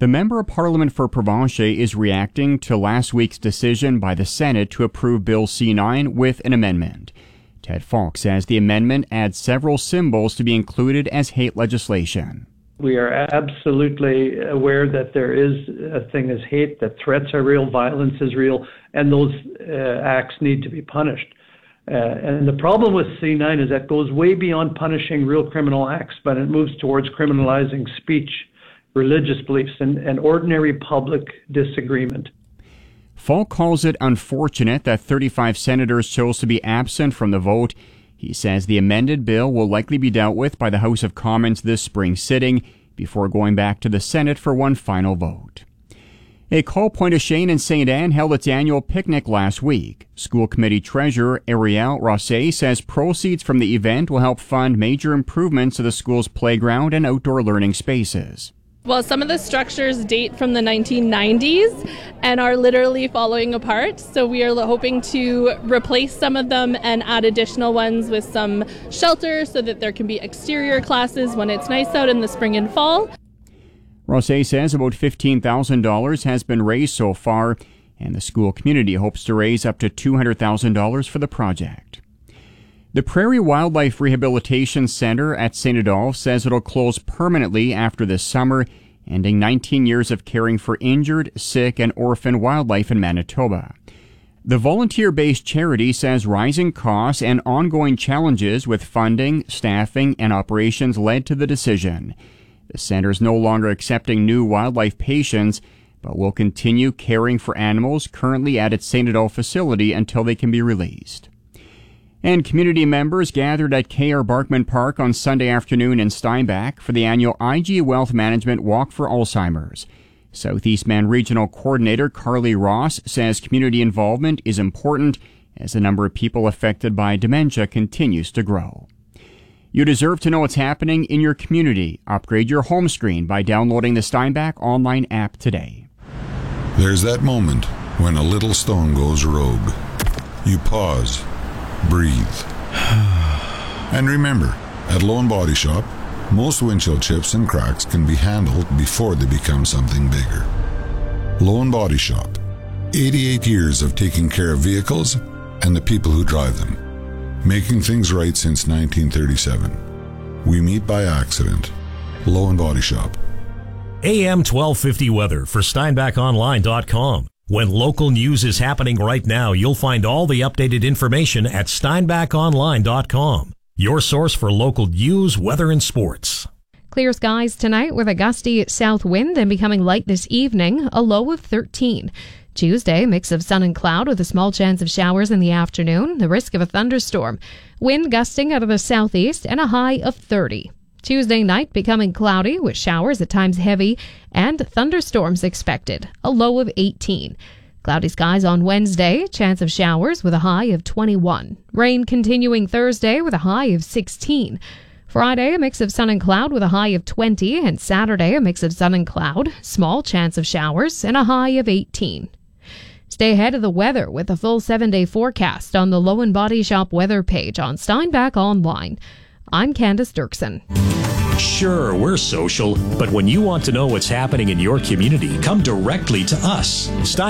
The Member of Parliament for Provencher is reacting to last week's decision by the Senate to approve Bill C-9 with an amendment. Ted Falk says the amendment adds several symbols to be included as hate legislation. We are absolutely aware that there is a thing as hate, that threats are real, violence is real, and those acts need to be punished. And the problem with C-9 is that it goes way beyond punishing real criminal acts, but it moves towards criminalizing speech, religious beliefs, and ordinary public disagreement. Falk calls it unfortunate that 35 senators chose to be absent from the vote. He says the amended bill will likely be dealt with by the House of Commons this spring sitting before going back to the Senate for one final vote. École Pointe-aux-Chenes in St. Anne held its annual picnic last week. School committee treasurer Ariel Rosset says proceeds from the event will help fund major improvements to the school's playground and outdoor learning spaces. Well, some of the structures date from the 1990s and are literally falling apart, so we are hoping to replace some of them and add additional ones with some shelter so that there can be exterior classes when it's nice out in the spring and fall. Rosset says about $15,000 has been raised so far, and the school community hopes to raise up to $200,000 for the project. The Prairie Wildlife Rehabilitation Center at St. Adolphe says it'll close permanently after this summer, ending 19 years of caring for injured, sick, and orphan wildlife in Manitoba. The volunteer-based charity says rising costs and ongoing challenges with funding, staffing, and operations led to the decision. The center is no longer accepting new wildlife patients, but will continue caring for animals currently at its St. Adolphe facility until they can be released. And community members gathered at K.R. Barkman Park on Sunday afternoon in Steinbach for the annual IG Wealth Management Walk for Alzheimer's. Southeast Man Regional Coordinator Carly Ross says community involvement is important as the number of people affected by dementia continues to grow. You deserve to know what's happening in your community. Upgrade your home screen by downloading the Steinbach online app today. There's that moment when a little stone goes rogue. You pause. Breathe. And remember, at Lone Body Shop, most windshield chips and cracks can be handled before they become something bigger. Lone Body Shop. 88 years of taking care of vehicles and the people who drive them. Making things right since 1937. We meet by accident. Lone Body Shop. AM 1250 weather for SteinbachOnline.com. When local news is happening right now, you'll find all the updated information at SteinbachOnline.com. Your source for local news, weather, and sports. Clear skies tonight with a gusty south wind and becoming light this evening, a low of 13. Tuesday, mix of sun and cloud with a small chance of showers in the afternoon, the risk of a thunderstorm. Wind gusting out of the southeast and a high of 30. Tuesday night becoming cloudy with showers at times heavy and thunderstorms expected, a low of 18. Cloudy skies on Wednesday, chance of showers with a high of 21. Rain continuing Thursday with a high of 16. Friday, a mix of sun and cloud with a high of 20, and Saturday, a mix of sun and cloud, small chance of showers, and a high of 18. Stay ahead of the weather with a full 7-day forecast on the Lone Body Shop weather page on Steinbach Online. I'm Candace Dirksen. Sure, we're social, but when you want to know what's happening in your community, come directly to us.